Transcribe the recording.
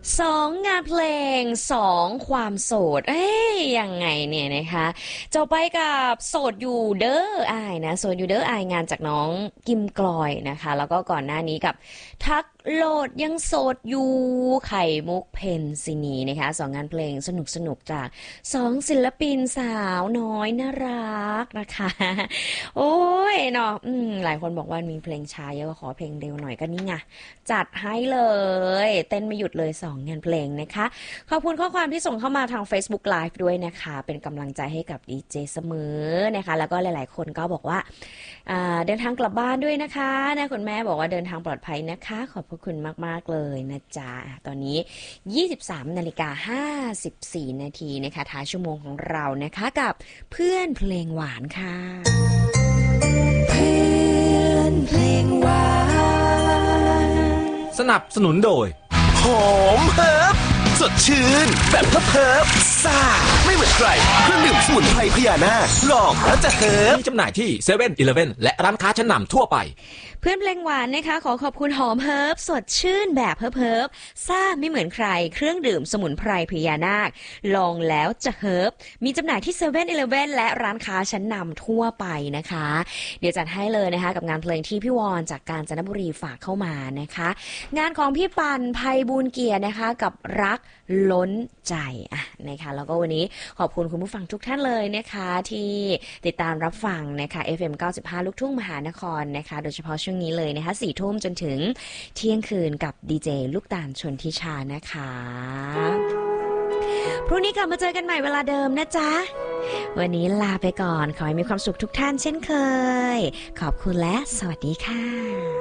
งานเพลงความโสดยังไงเนี่ยนะคะจะไปกับโสดอยู่เด้ออายนะโสดอยู่เด้ออายงานจากน้องกิมกลอยนะคะแล้วก็ก่อนหน้านี้กับทักโหลดยังโสดอยู่ไข่มุกเพนซินีนะคะงานเพลงสนุกจากศิลปินสาวน้อยน่ารักนะคะโอ้ยเนาะหลายคนบอกว่ามีเพลงช้าเยอะก็ขอเพลงเร็วหน่อยก็นี่ไงจัดให้เลยเต้นไม่หยุดเลยงานเพลงนะคะขอบคุณข้อความที่ส่งเข้ามาทาง Facebook Live ด้วยนะคะเป็นกำลังใจให้กับดีเจเสมอนะคะแล้วก็หลายๆคนก็บอกว่าเดินทางกลับบ้านด้วยนะคะนะคุณแม่บอกว่าเดินทางปลอดภัยนะคะขอบพระคุณมากๆเลยนะจ๊ะตอนนี้ 23:54 นาทีนะคะท้ายชั่วโมงของเรานะคะกับเพื่อนเพลงหวานค่ะเพื่อนเพลงหวานสนับสนุนโดยหอมเฮิร์บสดชื่นแบบเฮิร์บซ่าไม่เหมือนใครเครื่องดื่มสมุนไพรพญานาคลองแล้วจะเฮิร์บมีจำหน่ายที่เซเว่นอีเลฟเว่นและร้านค้าชั้นนำทั่วไปเพื่อนเพลงหวานนะคะขอบคุณหอมเฮิร์บสดชื่นแบบเฮิร์บซ่าไม่เหมือนใครเครื่องดื่มสมุนไพรพญานาคลองแล้วจะเฮิร์บมีจำหน่ายที่เซเว่นอีเลฟเว่นและร้านค้าชั้นนำทั่วไปนะคะเดี๋ยวจัดให้เลยนะคะกับงานเพลงที่พี่วอนจากกาญจนบุรีฝากเข้ามานะคะงานของพี่ปันไพบูลย์เกียรตินะคะกับรักล้นใจนะคะแล้วก็วันนี้ขอบคุณคุณผู้ฟังทุกท่านเลยนะคะที่ติดตามรับฟังนะคะ FM 95ลูกทุ่งมหานครนะคะโดยเฉพาะช่วงนี้เลยนะคะ 4 ทุ่มจนถึงเที่ยงคืนกับดีเจลูกตาลชนทิชานะคะพรุ่งนี้กลับมาเจอกันใหม่เวลาเดิมนะจ๊ะวันนี้ลาไปก่อนขอให้มีความสุขทุกท่านเช่นเคยขอบคุณและสวัสดีค่ะ